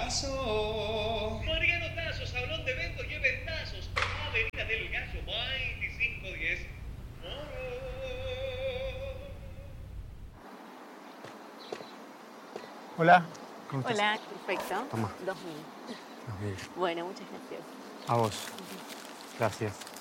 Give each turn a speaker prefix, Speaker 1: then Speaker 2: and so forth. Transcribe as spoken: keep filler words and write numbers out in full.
Speaker 1: Tazo.
Speaker 2: Mariano Tazo, Salón de Eventos y Eventazos. Avenida del Gallo, veinticinco diez. Moro.
Speaker 3: Hola. ¿Cómo estás?
Speaker 4: Hola, perfecto.
Speaker 3: Toma.
Speaker 4: Dos mil.
Speaker 3: Dos mil.
Speaker 4: Bueno, muchas gracias.
Speaker 3: A vos. Gracias.